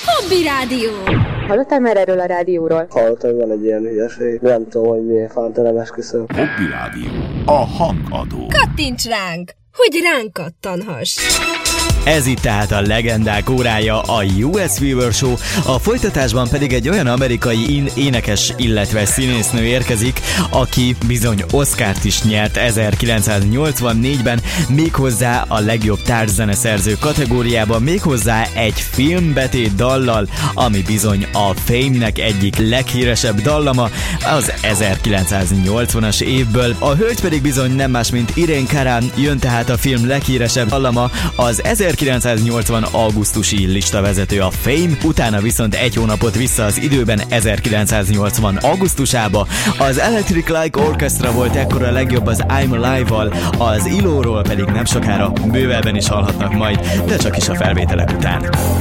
Hobby Rádió. Hallottál már erről a rádióról? Hallottam, hogy van egy ilyen hülyeség. Nem tudom, hogy miért fántelen esküszöm. Hobby Rádió. A hangadó. Kattints ránk, hogy ránk kattanhass. Ez itt tehát a legendák órája, a US Weaver Show, a folytatásban pedig egy olyan amerikai énekes, illetve színésznő érkezik, aki bizony Oscart is nyert 1984-ben, méghozzá a legjobb társzeneszerző kategóriában, méghozzá egy filmbetét dallal, ami bizony a Fame-nek egyik leghíresebb dallama az 1980-as évből. A hölgy pedig bizony nem más, mint Irene Cara, jön tehát a film leghíresebb dallama, az 1980 augusztusi listavezető a Fame, utána viszont egy hónapot vissza az időben 1980 augusztusába. Az Electric Light Orchestra volt ekkor a legjobb az I'm Alive-val, az ILO-ról pedig nem sokára bővelben is hallhatnak majd, de csak is a felvételek után.